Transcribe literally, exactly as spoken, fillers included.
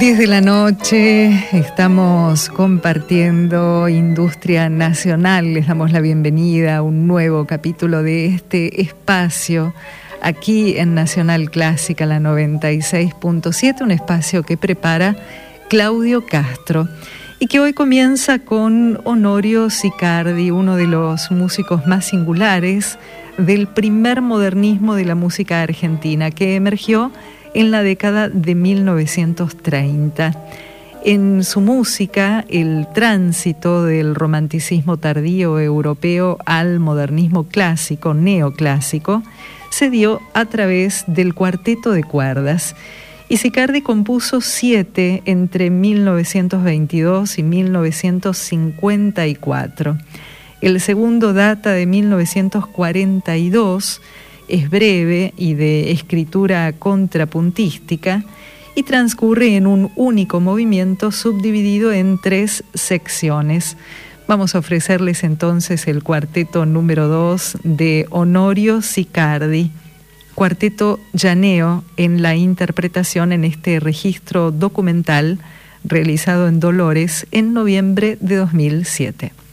diez de la noche, estamos compartiendo Industria Nacional. Les damos la bienvenida a un nuevo capítulo de este espacio aquí en Nacional Clásica, la noventa y seis punto siete, un espacio que prepara Claudio Castro y que hoy comienza con Honorio Sicardi, uno de los músicos más singulares del primer modernismo de la música argentina, que emergió en la década de mil novecientos treinta. En su música, el tránsito del romanticismo tardío europeo al modernismo clásico, neoclásico, se dio a través del cuarteto de cuerdas. Y Sicardi compuso siete entre mil novecientos veintidós y mil novecientos cincuenta y cuatro. El segundo data de mil novecientos cuarenta y dos, es breve y de escritura contrapuntística y transcurre en un único movimiento subdividido en tres secciones. Vamos a ofrecerles entonces el cuarteto número dos de Honorio Sicardi, cuarteto llaneo en la interpretación en este registro documental realizado en Dolores en noviembre de dos mil siete.